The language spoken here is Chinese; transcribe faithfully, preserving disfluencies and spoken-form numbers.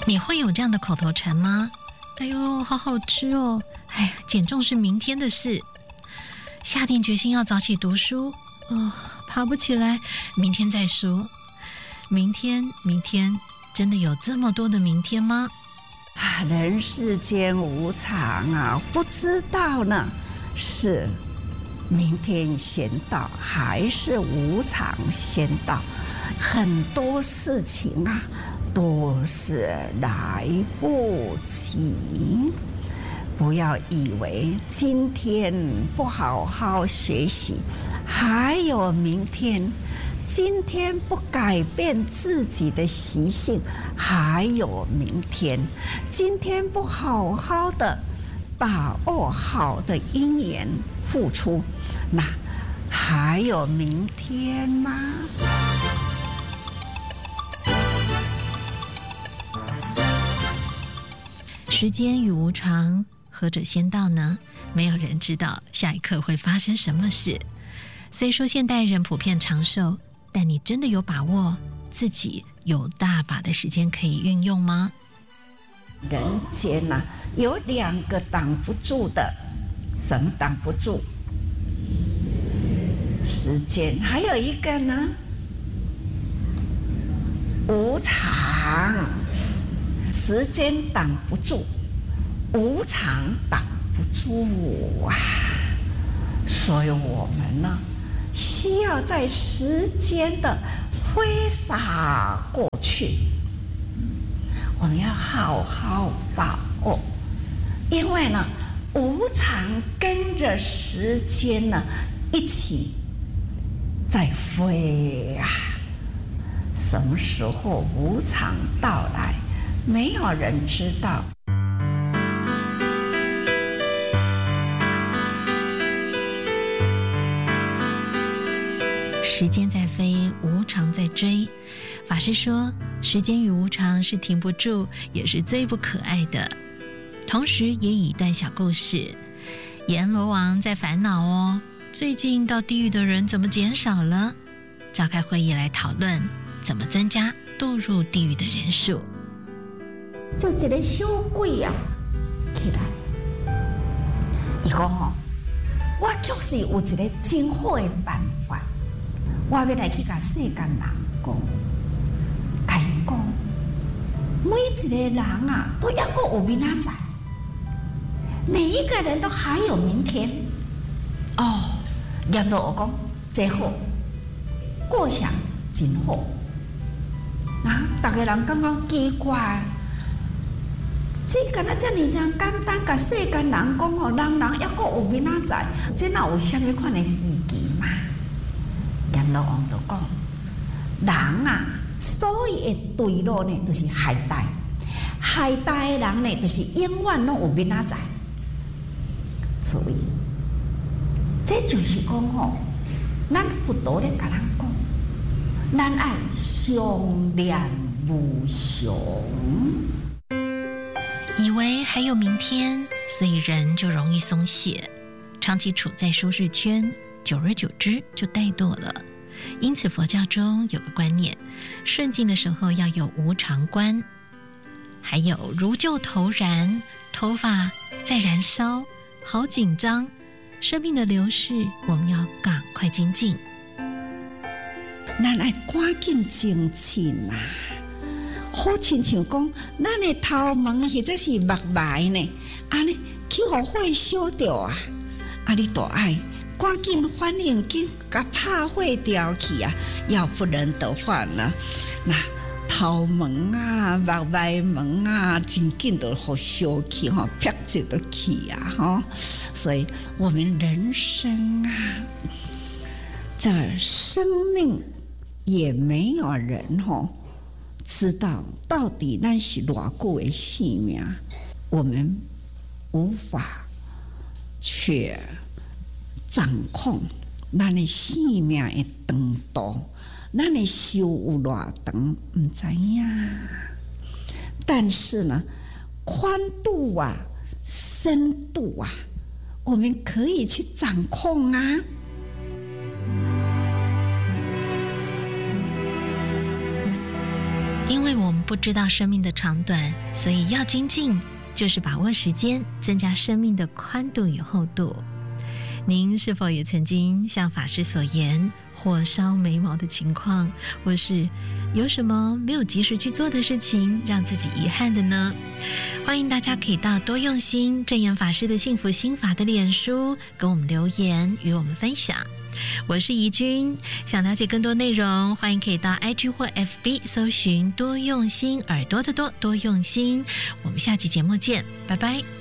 你会有这样的口头禅吗？哎呦，好好吃哦！哎呀，减重是明天的事。下定决心要早起读书，哦，爬不起来，明天再说。明天，明天，真的有这么多的明天吗？ 啊，人世间无常啊，不知道呢，是明天先到，还是无常先到？很多事情啊，都是来不及。不要以为今天不好好学习，还有明天；今天不改变自己的习性，还有明天；今天不好好的把握好的因缘付出，那还有明天吗？ 时间与无常，何者先到呢？没有人知道下一刻会发生什么事。虽说现代人普遍长寿，但你真的有把握自己有大把的时间可以运用吗？ 人间啊，有两个挡不住的，什么挡不住？时间，还有一个呢，无常。时间挡不住，无常挡不住啊！所以我们呢，需要在时间的挥洒过去，我们要好好把握，因为呢，无常跟着时间呢一起在飞啊！什么时候无常到来？没有人知道。 时间在飞，无常在追。法师说，时间与无常是停不住，也是最不可爱的。同时也以一段小故事，阎罗王在烦恼哦，最近到地狱的人怎么减少了？召开会议来讨论怎么增加堕入地狱的人数。 就一个小鬼啊，起来，伊讲吼，我确实有一个真好的办法，我要来去甲世间人讲，甲伊讲，每一个人啊，都要过有明仔载，每一个人都还有明天。哦，阎罗王讲真好，过想真好，啊，大家人感觉奇怪。这敢若遮尔真简单，甲世间人讲吼，人人还阁有明仔载，这哪有啥物款的稀奇嘛？阎罗王就讲，人啊，所以的对路呢，就是海带，海带的人呢，就是永远拢有明仔载。所以，这就是讲吼，咱佛陀咧甲咱讲，咱爱相恋无常。 以为还有明天，所以人就容易松懈，长期处在舒适圈，久而久之就怠惰了。因此佛教中有个观念，顺境的时候要有无常观，还有如旧头燃，头发在燃烧，好紧张。生命的流逝，我们要赶快精进。 咱爱赶紧精进啊！好亲像讲，咱的头毛或者是目眉呢，安尼去互火烧掉啊！啊，你都爱赶紧反应，紧甲拍火掉去啊！要不然的话呢，那头毛啊、目眉毛啊，真紧都互烧去吼，啪就都去啊！吼，所以我们人生啊，这生命也没有人吼。知道到底咱是偌久的性命，我们无法去掌控咱的性命的长度，咱的寿有偌长，唔知影。但是呢，宽度啊、深度啊，我们可以去掌控啊。 因为我们不知道生命的长短，所以要精进，就是把握时间，增加生命的宽度与厚度。您是否也曾经像法师所言，火烧眉毛的情况，或是有什么没有及时去做的事情，让自己遗憾的呢？欢迎大家可以到多用心证严法师的幸福心法的脸书跟我们留言，与我们分享。我是怡君，想了解更多内容，欢迎可以到 I G 或 F B 搜寻多用心，耳朵的多，多用心。我们下期节目见，拜拜。